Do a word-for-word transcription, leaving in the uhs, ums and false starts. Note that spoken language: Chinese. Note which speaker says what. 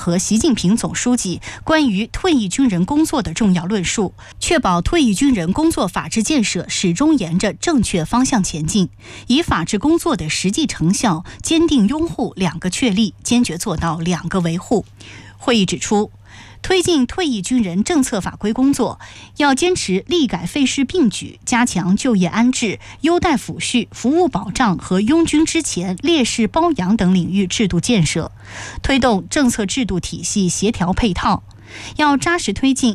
Speaker 1: 和习近平总书记关于退役军人工作的重要论述，确保退役军人工作法治建设始终沿着正确方向前进，以法治工作的实际成效坚定拥护两个确立，坚决做到两个维护。会议指出，推进退役军人政策法规工作，要坚持力改废事并举，加强就业安置、优待抚恤、服务保障和拥军之前烈士褒扬等领域制度建设，推动政策制度体系协调配套，要扎实推进